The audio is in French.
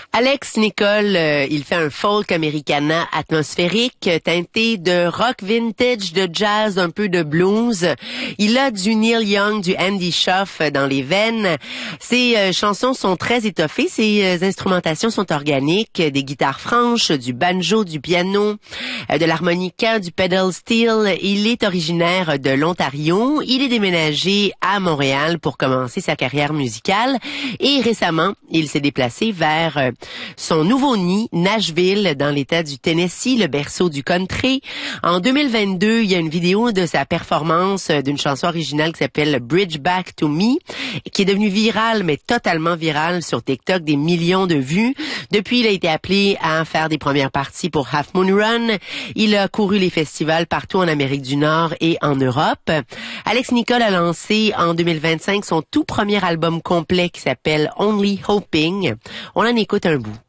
Alex Nicole, il fait un folk americana atmosphérique teinté de rock vintage, de jazz, un peu de blues. Il a du Neil Young, du Andy Schauf dans les veines. Ses chansons sont très étoffées, ses instrumentations sont organiques, des guitares franches, du banjo, du piano, de l'harmonica, du pedal steel. Il est originaire de l'Ontario. Il est déménagé à Montréal pour commencer sa carrière musicale et récemment, il s'est déplacé vers son nouveau nid, Nashville, dans l'État du Tennessee, le berceau du country. En 2022, il y a une vidéo de sa performance d'une chanson originale qui s'appelle Bridge Back to Me, qui est devenue virale, mais totalement virale sur TikTok, des millions de vues. Depuis, il a été appelé à faire des premières parties pour Half Moon Run. Il a couru les festivals partout en Amérique du Nord et en Europe. Alex Nicole a lancé en 2025 son tout premier album complet qui s'appelle Only Hoping. On en écoute un bout.